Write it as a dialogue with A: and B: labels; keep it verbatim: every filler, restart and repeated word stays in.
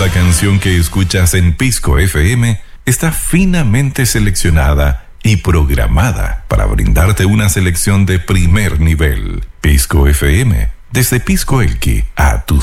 A: Cada canción que escuchas en Pisco F M está finamente seleccionada y programada para brindarte una selección de primer nivel. Pisco F M, desde Pisco Elqui a tus